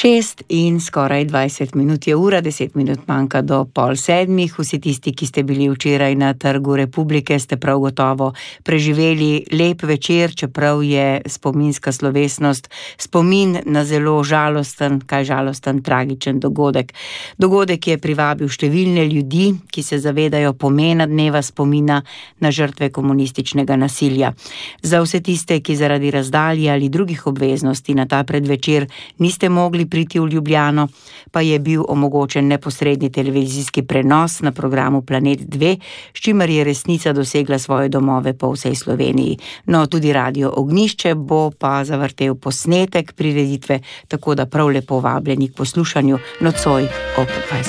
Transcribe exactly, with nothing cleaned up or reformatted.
Šest in skoraj dvajset minut je ura, deset minut manjka do pol sedmih. Vsi tisti, ki ste bili včeraj na Trgu Republike, ste prav gotovo preživeli lep večer, čeprav je spominska slovesnost spomin na zelo žalosten, kaj žalosten, tragičen dogodek. Dogodek je privabil številne ljudi, ki se zavedajo pomena dneva spomina na žrtve komunističnega nasilja. Za vse tiste, ki zaradi razdalje ali drugih obveznosti na ta predvečer niste mogli priti v Ljubljano, pa je bil omogočen neposredni televizijski prenos na programu Planet dve, s čimer je resnica dosegla svoje domove po vsej Sloveniji. No, tudi Radio Ognjišče bo pa zavrtel posnetek prireditve, tako da prav lepo vabljeni k poslušanju nocoj ob dvajseti